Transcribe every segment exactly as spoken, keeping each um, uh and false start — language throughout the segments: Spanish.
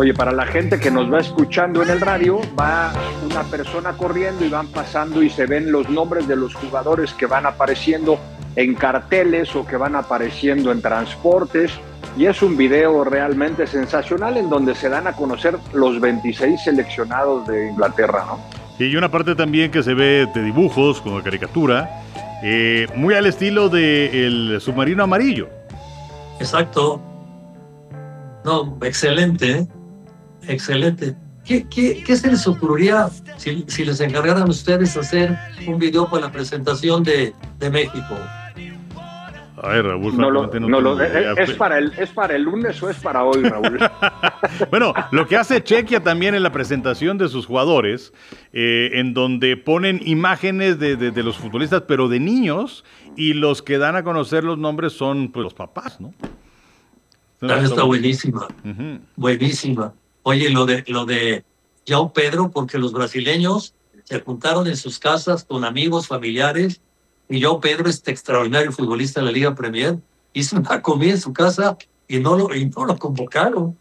Oye, para la gente que nos va escuchando en el radio, va una persona corriendo y van pasando y se ven los nombres de los jugadores que van apareciendo en carteles o que van apareciendo en transportes. Y es un video realmente sensacional en donde se dan a conocer los veintiséis seleccionados de Inglaterra, ¿no? Y una parte también que se ve de dibujos, como de caricatura, eh, muy al estilo del submarino amarillo. Exacto. No, excelente, ¿eh? Excelente. ¿Qué, qué, qué se les ocurriría si, si les encargaran a ustedes hacer un video para la presentación de, de México? Ay, Raúl, no lo, no no lo, idea. ¿es, para el, ¿Es para el lunes o es para hoy, Raúl? Bueno, lo que hace Chequia también en la presentación de sus jugadores, eh, en donde ponen imágenes de, de, de los futbolistas, pero de niños, y los que dan a conocer los nombres son pues, los papás, ¿no? Está, está buenísima, uh-huh. buenísima. Oye, lo de, lo de João Pedro, porque los brasileños se juntaron en sus casas con amigos, familiares, y João Pedro, este extraordinario futbolista de la Liga Premier, hizo una comida en su casa y no lo, y no lo convocaron.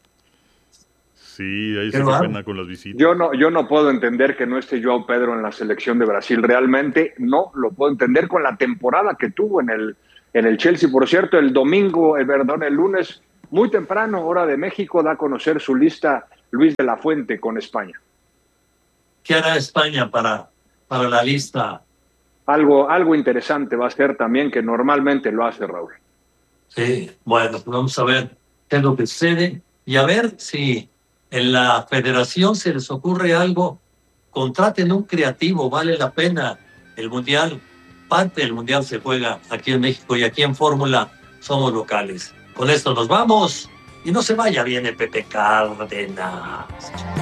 Sí, ahí se pena con las visitas. Yo no, yo no puedo entender que no esté João Pedro en la selección de Brasil. Realmente no lo puedo entender con la temporada que tuvo en el, en el Chelsea. Por cierto, el domingo, eh, perdón, el lunes, muy temprano, hora de México, da a conocer su lista Luis de la Fuente con España. ¿Qué hará España para, para la lista? Algo, algo interesante va a ser también, que normalmente lo hace Raúl. Sí, bueno, pues vamos a ver qué es lo que sucede y a ver si en la federación se les ocurre algo. Contraten un creativo, vale la pena. El mundial, parte del mundial se juega aquí en México y aquí en Fórmula somos locales. Con esto nos vamos y no se vaya, viene Pepe Cárdenas.